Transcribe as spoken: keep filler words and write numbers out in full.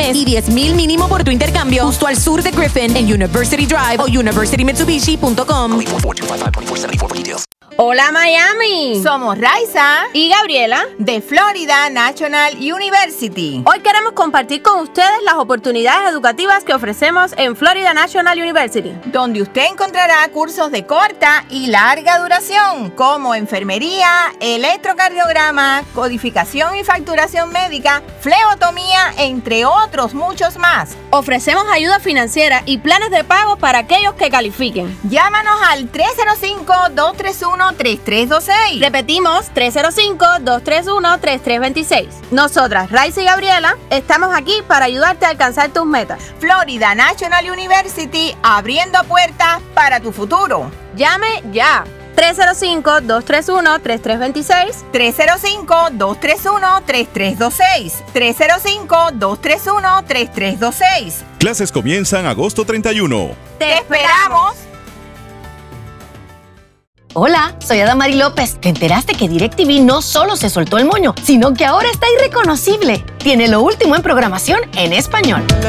mes y diez mil mínimo por tu intercambio justo al sur de Griffin en University Drive o university mitsubishi punto com. Hola Miami, somos Raiza y Gabriela de Florida National University. Hoy queremos compartir con ustedes las oportunidades educativas que ofrecemos en Florida National University, donde usted encontrará cursos de corta y larga duración como enfermería, electrocardiograma, codificación y facturación médica, flebotomía, entre otros muchos más. Ofrecemos ayuda financiera y planes de pago para aquellos que califiquen. Llámanos al tres cero cinco, dos tres uno, tres tres dos seis. Repetimos, tres cero cinco, dos tres uno, tres tres dos seis. Nosotras, Raiza y Gabriela, estamos aquí para ayudarte a alcanzar tus metas. Florida National University, abriendo puertas para tu futuro. Llame ya. tres cero cinco, dos tres uno, tres tres dos seis. tres cero cinco, dos tres uno, tres tres dos seis. tres cero cinco, dos tres uno, tres tres dos seis. Clases comienzan agosto treinta y uno. ¡Te esperamos! Hola, soy Adamari López. ¿Te enteraste que DirecTV no solo se soltó el moño, sino que ahora está irreconocible? Tiene lo último en programación en español.